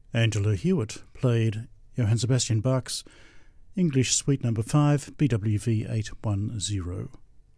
Angela Hewitt played Johann Sebastian Bach's English Suite No. 5, BWV 810.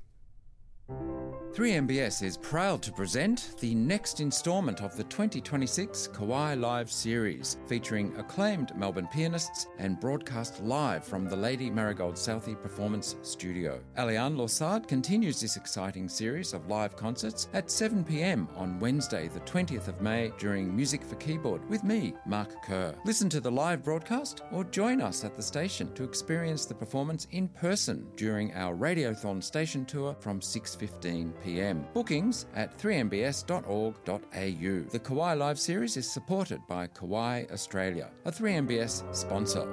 3MBS is proud to present the next instalment of the 2026 Kauai Live series, featuring acclaimed Melbourne pianists and broadcast live from the Lady Marigold Southey Performance Studio. Aliane Lossard continues this exciting series of live concerts at 7 p.m. on Wednesday, the 20th of May, during Music for Keyboard with me, Mark Kerr. Listen to the live broadcast or join us at the station to experience the performance in person during our Radiothon station tour from 6:15 p.m. Bookings at 3mbs.org.au. The Kauai Live series is supported by Kauai Australia, a 3MBS sponsor.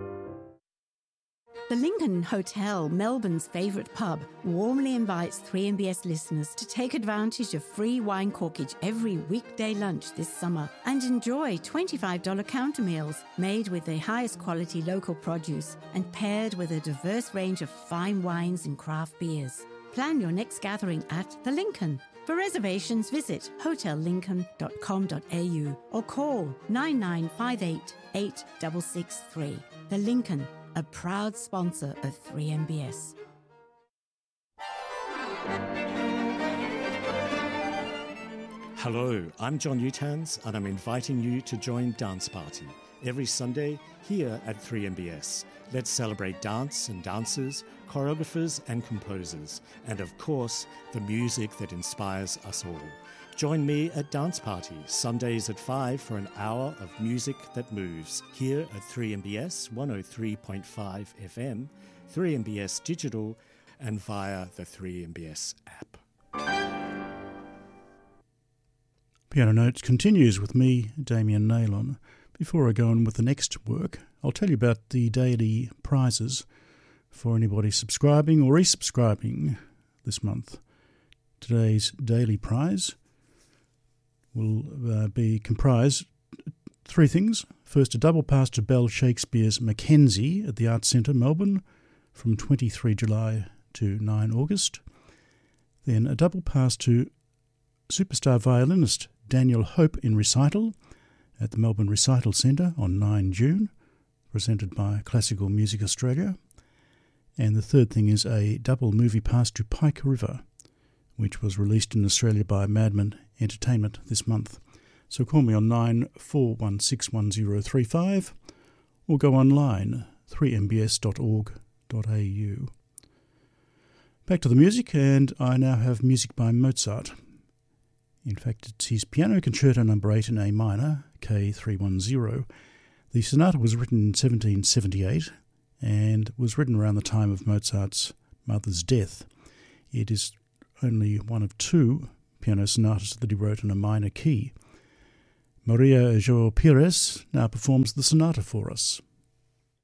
The Lincoln Hotel, Melbourne's favourite pub, warmly invites 3MBS listeners to take advantage of free wine corkage every weekday lunch this summer and enjoy $25 counter meals made with the highest quality local produce and paired with a diverse range of fine wines and craft beers. Plan your next gathering at The Lincoln. For reservations, visit hotellincoln.com.au or call 9958 8663. The Lincoln, a proud sponsor of 3MBS. Hello, I'm John Utans and I'm inviting you to join Dance Party every Sunday here at 3MBS. Let's celebrate dance and dancers, choreographers and composers, and of course, the music that inspires us all. Join me at Dance Party, Sundays at 5 for an hour of music that moves, here at 3MBS 103.5 FM, 3MBS Digital, and via the 3MBS app. Piano Notes continues with me, Damien Naylon. Before I go on with the next work, I'll tell you about the daily prizes for anybody subscribing or resubscribing this month. Today's daily prize will be comprised three things. First, a double pass to Bell Shakespeare's Mackenzie at the Arts Centre, Melbourne, from 23 July to 9 August. Then a double pass to superstar violinist Daniel Hope in recital at the Melbourne Recital Centre on 9 June, presented by Classical Music Australia. And the third thing is a double movie pass to Pike River, which was released in Australia by Madman Entertainment this month. So call me on 94161035 or go online 3mbs.org.au. Back to the music, and I now have music by Mozart. In fact, it's his Piano Concerto No. 8 in A minor, K310. The sonata was written in 1778 and was written around the time of Mozart's mother's death. It is only one of two piano sonatas that he wrote in a minor key. Maria João Pires now performs the sonata for us.